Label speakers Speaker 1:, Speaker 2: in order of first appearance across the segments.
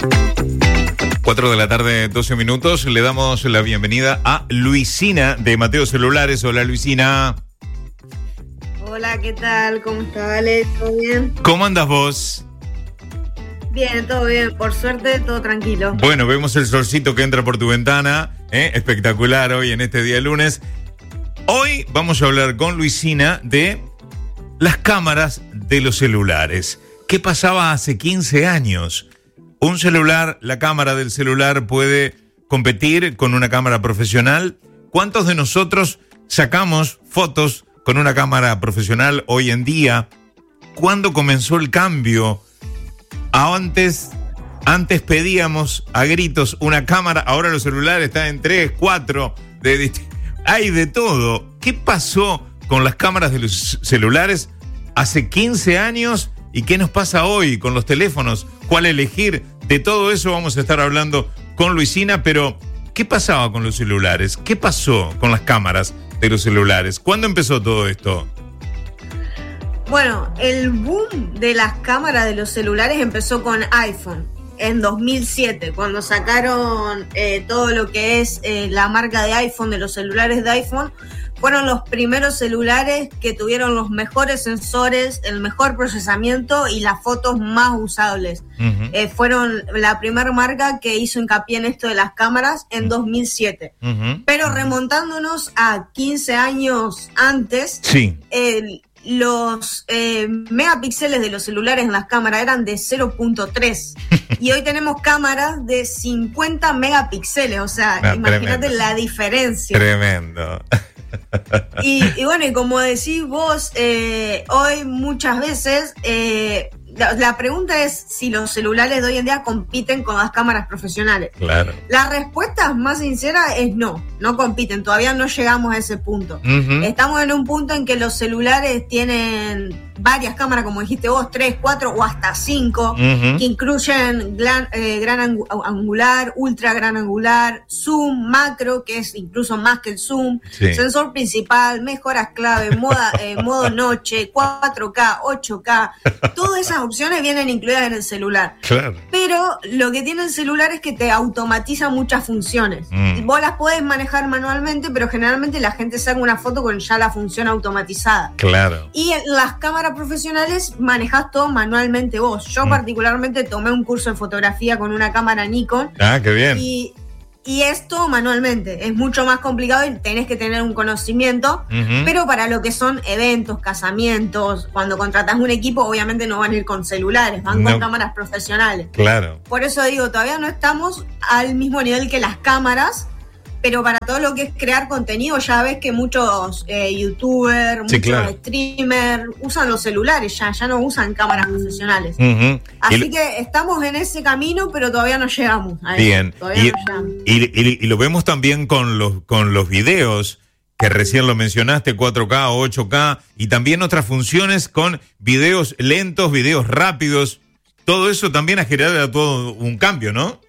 Speaker 1: 4 de la tarde, 12 minutos. Le damos la bienvenida a Luisina de Mateo Celulares. Hola, Luisina.
Speaker 2: Hola, ¿qué tal? ¿Cómo está, Ale? ¿Todo bien?
Speaker 1: ¿Cómo andas vos?
Speaker 2: Bien, todo bien. Por suerte, todo tranquilo.
Speaker 1: Bueno, vemos el solcito que entra por tu ventana. Espectacular hoy en este día lunes. Hoy vamos a hablar con Luisina de las cámaras de los celulares. ¿Qué pasaba hace 15 años? Un celular, la cámara del celular puede competir con una cámara profesional. ¿Cuántos de nosotros sacamos fotos con una cámara profesional hoy en día? ¿Cuándo comenzó el cambio? Antes pedíamos a gritos una cámara, ahora los celulares están en 3, 4, hay de todo. ¿Qué pasó con las cámaras de los celulares hace 15 años? ¿Y qué nos pasa hoy con los teléfonos? ¿Cuál elegir? De todo eso vamos a estar hablando con Luisina, pero ¿qué pasaba con los celulares? ¿Qué pasó con las cámaras de los celulares? ¿Cuándo empezó todo esto?
Speaker 2: Bueno, el boom de las cámaras de los celulares empezó con iPhone en 2007, cuando sacaron todo lo que es la marca de iPhone, de los celulares de iPhone. Fueron los primeros celulares que tuvieron los mejores sensores, el mejor procesamiento y las fotos más usables. Uh-huh. Fueron la primera marca que hizo hincapié en esto de las cámaras en 2007. Uh-huh. Pero remontándonos a 15 años antes,
Speaker 1: sí.
Speaker 2: Los megapíxeles de los celulares en las cámaras eran de 0.3 y hoy tenemos cámaras de 50 megapíxeles. O sea, imagínate la diferencia.
Speaker 1: Tremendo.
Speaker 2: Y bueno, y como decís vos, hoy muchas veces la pregunta es si los celulares de hoy en día compiten con las cámaras profesionales.
Speaker 1: Claro.
Speaker 2: La respuesta más sincera es no compiten, todavía no llegamos a ese punto. Uh-huh. Estamos en un punto en que los celulares tienen varias cámaras, como dijiste vos, 3, 4 o hasta 5, uh-huh, que incluyen gran angular, ultra gran angular, zoom, macro, que es incluso más que el zoom, sí, sensor principal, mejoras clave, modo noche, 4K, 8K, todas esas opciones vienen incluidas en el celular.
Speaker 1: Claro.
Speaker 2: Pero lo que tiene el celular es que te automatiza muchas funciones. Vos las podés manejar manualmente, pero generalmente la gente saca una foto con ya la función automatizada.
Speaker 1: Claro.
Speaker 2: Y en las cámaras profesionales manejás todo manualmente vos. Yo particularmente tomé un curso de fotografía con una cámara Nikon.
Speaker 1: Ah, qué bien.
Speaker 2: Y esto manualmente es mucho más complicado y tenés que tener un conocimiento, uh-huh, pero para lo que son eventos, casamientos, cuando contratás un equipo, obviamente no van a ir con celulares, van con cámaras profesionales.
Speaker 1: Claro.
Speaker 2: Por eso digo, todavía no estamos al mismo nivel que las cámaras, pero para todo lo que es crear contenido, ya ves que muchos youtubers, muchos, sí, claro, streamers usan los celulares, ya no usan cámaras profesionales. Uh-huh. Así que estamos en ese camino, pero todavía no llegamos a
Speaker 1: bien.
Speaker 2: Eso. Todavía no llegamos.
Speaker 1: Y lo vemos también con los videos, que recién lo mencionaste, 4K o 8K, y también otras funciones con videos lentos, videos rápidos. Todo eso también ha generado todo un cambio, ¿no?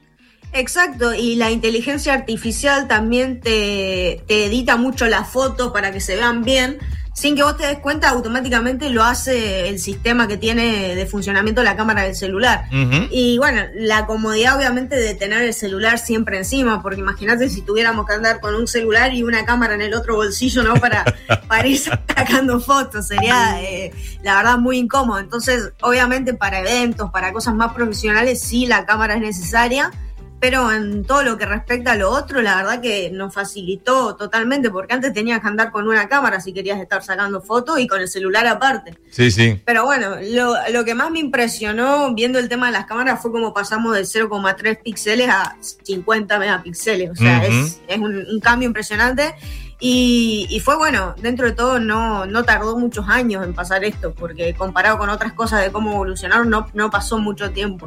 Speaker 2: Exacto, y la inteligencia artificial también te edita mucho las fotos para que se vean bien, sin que vos te des cuenta, automáticamente lo hace el sistema que tiene de funcionamiento la cámara del celular. Uh-huh. Y bueno, la comodidad obviamente de tener el celular siempre encima, porque imagínate si tuviéramos que andar con un celular y una cámara en el otro bolsillo, ¿no? Para ir sacando fotos, sería la verdad muy incómodo. Entonces, obviamente para eventos, para cosas más profesionales, sí la cámara es necesaria. Pero en todo lo que respecta a lo otro, la verdad que nos facilitó totalmente, porque antes tenías que andar con una cámara si querías estar sacando fotos y con el celular aparte.
Speaker 1: Sí, sí.
Speaker 2: Pero bueno, lo que más me impresionó viendo el tema de las cámaras fue cómo pasamos de 0,3 píxeles a 50 megapíxeles. O sea, uh-huh, es un cambio impresionante. Y fue bueno, dentro de todo no tardó muchos años en pasar esto, porque comparado con otras cosas de cómo evolucionaron, no pasó mucho tiempo.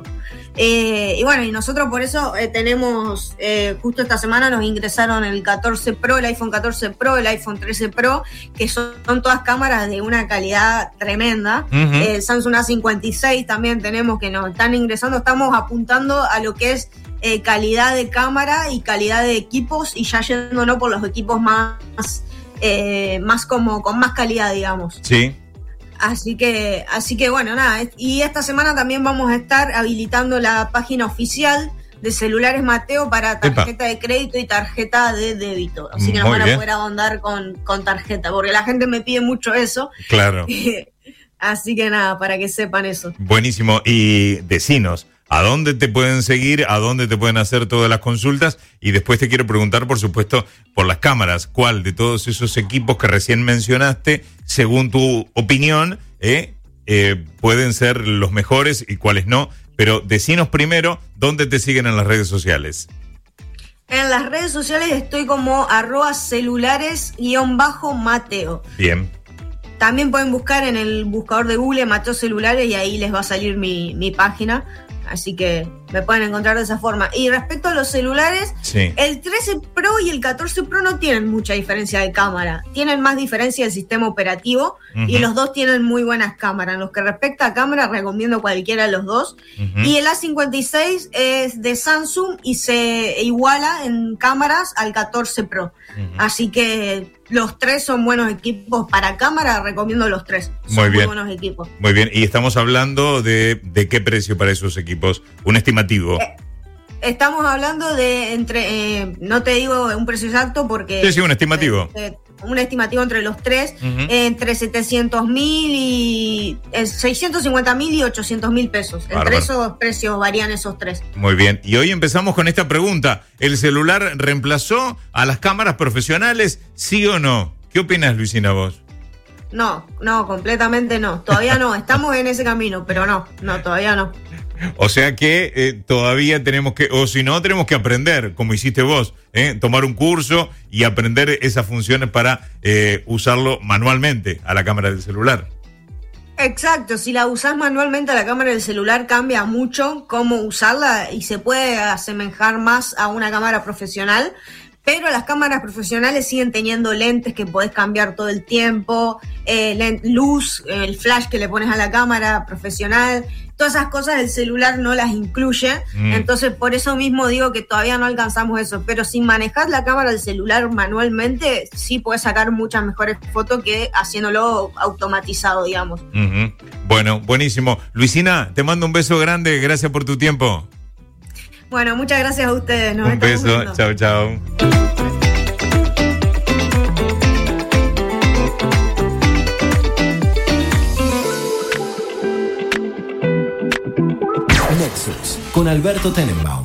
Speaker 2: Y bueno, y nosotros por eso tenemos, justo esta semana nos ingresaron el 14 Pro, el iPhone 14 Pro, el iPhone 13 Pro, que son todas cámaras de una calidad tremenda. Uh-huh. Samsung A56 también tenemos, que nos están ingresando, estamos apuntando a lo que es calidad de cámara y calidad de equipos, y ya yéndonos por los equipos más como con más calidad, digamos.
Speaker 1: Sí.
Speaker 2: Así que bueno, nada. Y esta semana también vamos a estar habilitando la página oficial de Celulares Mateo para tarjeta de crédito y tarjeta de débito. Así que nos van a poder ahondar con tarjeta, porque la gente me pide mucho eso.
Speaker 1: Claro.
Speaker 2: Así que nada, para que sepan eso.
Speaker 1: Buenísimo. Y decinos, ¿a dónde te pueden seguir? ¿A dónde te pueden hacer todas las consultas? Y después te quiero preguntar, por supuesto, por las cámaras. ¿Cuál de todos esos equipos que recién mencionaste, según tu opinión, pueden ser los mejores y cuáles no? Pero decinos primero, ¿dónde te siguen en las redes sociales?
Speaker 2: En las redes sociales estoy como @celulares_Mateo.
Speaker 1: Bien.
Speaker 2: También pueden buscar en el buscador de Google Mateo Celulares y ahí les va a salir mi página. Así que me pueden encontrar de esa forma. Y respecto a los celulares, sí, el 13 Pro y el 14 Pro no tienen mucha diferencia de cámara. Tienen más diferencia del sistema operativo, y los dos tienen muy buenas cámaras. En lo que respecta a cámara, recomiendo cualquiera de los dos. Y el A56 es de Samsung y se iguala en cámaras al 14 Pro. Así que los tres son buenos equipos para cámara, recomiendo los tres. Son muy buenos equipos.
Speaker 1: Muy bien, y estamos hablando de qué precio para esos equipos, un estimativo.
Speaker 2: Estamos hablando de no te digo un precio exacto porque...
Speaker 1: Sí, un estimativo.
Speaker 2: Un estimativo entre los tres, entre 700.000 y 650.000 y 800.000 pesos. Bárbaro. Entre esos precios varían esos tres.
Speaker 1: Muy bien, y hoy empezamos con esta pregunta. ¿El celular reemplazó a las cámaras profesionales, sí o no? ¿Qué opinas, Luisina, vos?
Speaker 2: No, completamente no. Todavía no, estamos en ese camino, pero no, todavía no.
Speaker 1: O sea que todavía tenemos que, o si no, tenemos que aprender, como hiciste vos, tomar un curso y aprender esas funciones para usarlo manualmente a la cámara del celular.
Speaker 2: Exacto, si la usás manualmente a la cámara del celular cambia mucho cómo usarla y se puede asemejar más a una cámara profesional. Pero las cámaras profesionales siguen teniendo lentes que podés cambiar todo el tiempo, luz, el flash que le pones a la cámara profesional, todas esas cosas el celular no las incluye. Entonces por eso mismo digo que todavía no alcanzamos eso. Pero sin manejar la cámara del celular manualmente, sí podés sacar muchas mejores fotos que haciéndolo automatizado, digamos.
Speaker 1: Bueno, buenísimo. Luisina, te mando un beso grande, gracias por tu tiempo.
Speaker 2: Bueno, muchas gracias a ustedes.
Speaker 1: Un beso, chao, chao.
Speaker 3: Nexus con Alberto Tenenbaum.